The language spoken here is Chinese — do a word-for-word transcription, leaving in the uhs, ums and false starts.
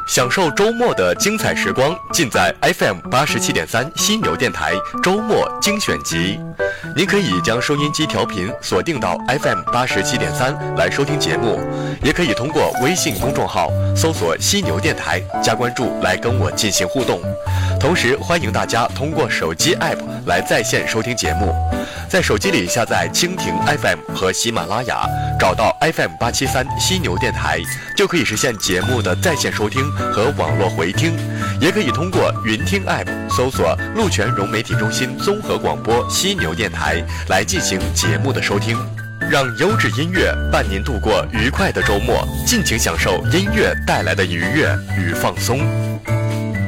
享受周末的精彩时光，尽在 F M 八十七点三犀牛电台周末精选集。您可以将收音机调频锁定到 F M 八十七点三来收听节目，也可以通过微信公众号搜索犀牛电台加关注来跟我进行互动。同时欢迎大家通过手机 App 来在线收听节目，在手机里下载蜻蜓 F M 和喜马拉雅，找到 F M 八七三犀牛电台，就可以实现节目的在线收听和网络回听。也可以通过云听 App 搜索陆泉融媒体中心综合广播犀牛电台来进行节目的收听。让优质音乐伴您度过愉快的周末，尽情享受音乐带来的愉悦与放松。